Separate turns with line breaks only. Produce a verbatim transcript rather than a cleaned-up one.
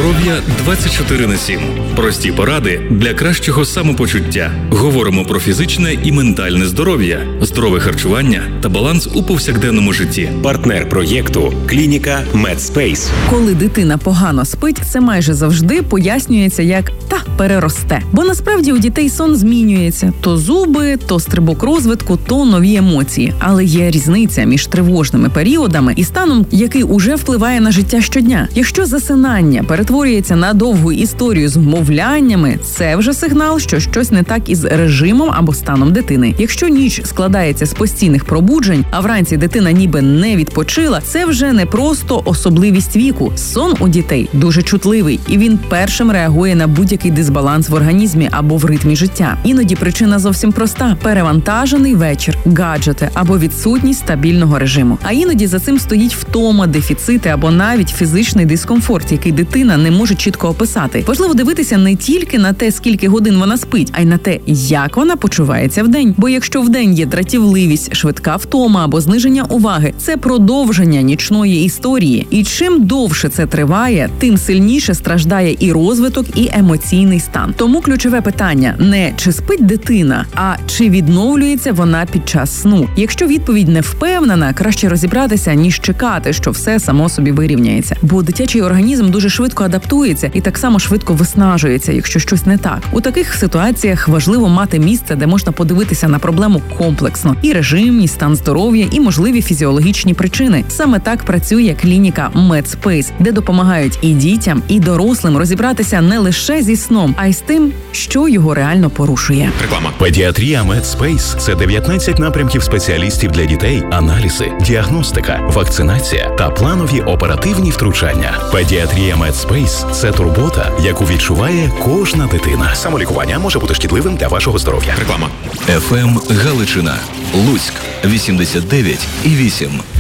здоров'я двадцять чотири на сім. Прості поради для кращого самопочуття. Говоримо про фізичне і ментальне здоров'я, здорове харчування та баланс у повсякденному житті.
Партнер проєкту – клініка Медспейс.
Коли дитина погано спить, це майже завжди пояснюється як «та переросте». Бо насправді у дітей сон змінюється. То зуби, то стрибок розвитку, то нові емоції. Але є різниця між тривожними періодами і станом, який уже впливає на життя щодня. Якщо засинання перетворюється на довгу історію з вмовляннями, це вже сигнал, що щось не так із режимом або станом дитини. Якщо ніч складається з постійних пробуджень, а вранці дитина ніби не відпочила, це вже не просто особливість віку. Сон у дітей дуже чутливий, і він першим реагує на будь-який дисбаланс в організмі або в ритмі життя. Іноді причина зовсім проста – перевантажений вечір, гаджети або відсутність стабільного режиму. А іноді за цим стоїть втома, дефіцити або навіть фізичний дискомфорт, який дитина не може чітко описати. Важливо дивитися не тільки на те, скільки годин вона спить, а й на те, як вона почувається вдень. Бо якщо вдень є дратівливість, швидка втома або зниження уваги, це продовження нічної історії. І чим довше це триває, тим сильніше страждає і розвиток, і емоційний стан. Тому ключове питання не чи спить дитина, а чи відновлюється вона під час сну. Якщо відповідь не впевнена, краще розібратися, ніж чекати, що все само собі вирівняється. Бо дитячий організм дуже швидко адаптується і так само швидко виснажується, якщо щось не так. У таких ситуаціях важливо мати місце, де можна подивитися на проблему комплексно. І режим, і стан здоров'я, і можливі фізіологічні причини. Саме так працює клініка Медспейс, де допомагають і дітям, і дорослим розібратися не лише зі сном, а й з тим, що його реально порушує.
Реклама. Педіатрія Медспейс – це дев'ятнадцять напрямків спеціалістів для дітей, аналізи, діагностика, вакцинація та планові оперативні втручання. Педіатрія Медспейс – це турбота, яку відчуває кожна дитина. Самолікування може бути шкідливим для вашого здоров'я. Реклама.
еф ем Галичина. Луцьк. вісімдесят дев'ять і вісім.